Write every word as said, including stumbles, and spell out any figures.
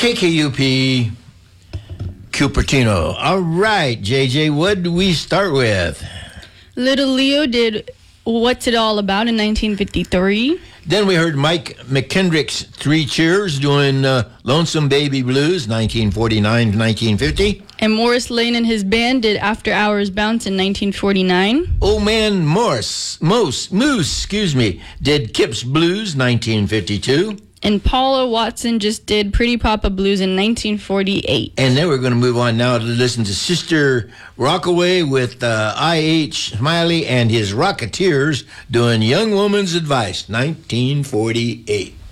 K K U P, Cupertino. All right, J J, what do we start with? Little Leo did What's It All About in nineteen fifty-three. Then we heard Mike McKendrick's Three Cheers doing uh, Lonesome Baby Blues, nineteen forty-nine to nineteen fifty. And Morris Lane and his band did After Hours Bounce in nineteen forty-nine. Old Man Morris, Moose, Moose, excuse me, did Kip's Blues, nineteen fifty-two. And Paula Watson just did Pretty Papa Blues in nineteen forty-eight. And then we're going to move on now to listen to Sister Rockaway with uh, I H. Smiley and his Rocketeers doing Young Woman's Advice, nineteen forty-eight.